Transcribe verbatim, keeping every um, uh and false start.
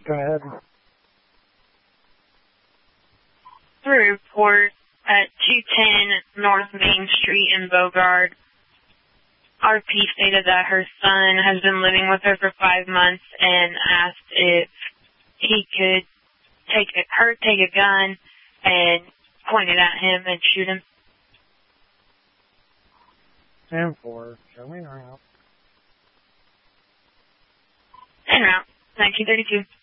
Go ahead. Through report at two ten North Main Street in Bogard. R P stated that her son has been living with her for five months and asked if he could take a, her take a gun and point it at him and shoot him. ten four, show me around. En route, nineteen thirty-two.